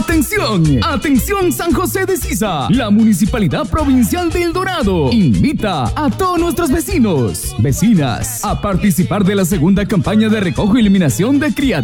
¡Atención! ¡Atención San José de Sisa! La Municipalidad Provincial de El Dorado invita a todos nuestros vecinos, vecinas, a participar de la segunda campaña de recojo y eliminación de criaderos